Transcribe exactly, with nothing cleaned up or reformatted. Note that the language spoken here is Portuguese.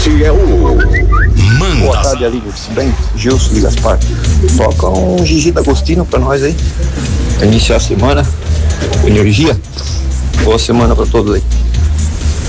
Este é o Manda. Boa tarde, Alírio. Bem, Gilson de Gaspar. Toca um Gigi D'Agostino pra nós aí. Pra iniciar a semana. Energia. Boa semana pra todos aí.